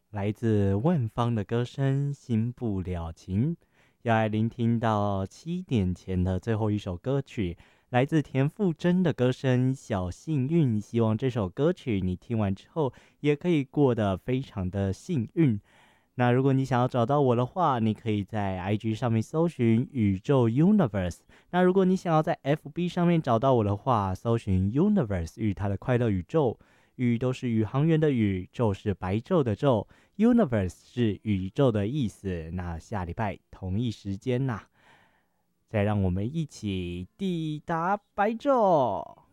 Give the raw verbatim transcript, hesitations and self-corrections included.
来自万芳的歌声《新不了情》，要来聆听到七点前的最后一首歌曲，来自田馥甄的歌声《小幸运》。希望这首歌曲你听完之后，也可以过得非常的幸运。那如果你想要找到我的话，你可以在 I G 上面搜寻宇宙 Universe。那如果你想要在 F B 上面找到我的话，搜寻 Universe 与它的快乐宇宙。宇都是宇航员的宇，宙是白昼的昼 ，Universe 是宇宙的意思。那下礼拜同一时间呐、再让我们一起抵达白昼。